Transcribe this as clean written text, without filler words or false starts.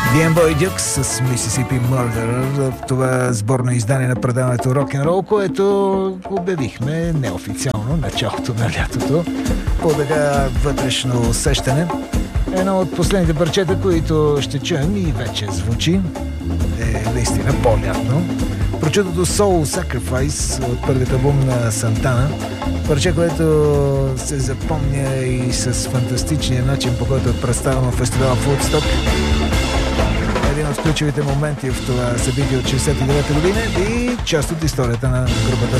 The Amboy Dukes с Mississippi Murderer в това сборно издание на предаването Рок-н-рол, което обявихме неофициално началото на лятото по така вътрешно усещане. Едно от последните парчета, които ще чуем и вече звучи, е наистина по-лятно. Прочутото Soul Sacrifice от първият албум на Сантана. Парче, което се запомня и с фантастичния начин, по който е представено в фестивала Woodstock. Един от ключовите моменти в това събитие от 69-та година и част от историята на групата